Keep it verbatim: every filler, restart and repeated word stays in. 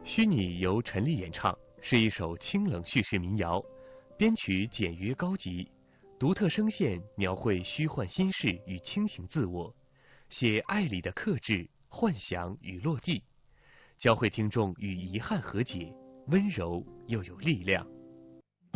虚拟由陈粒演唱，是一首清冷叙事民谣，编曲简约高级，独特声线描绘虚幻心事与清醒自我，写爱里的克制、幻想与落地，教会听众与遗憾和解，温柔又有力量。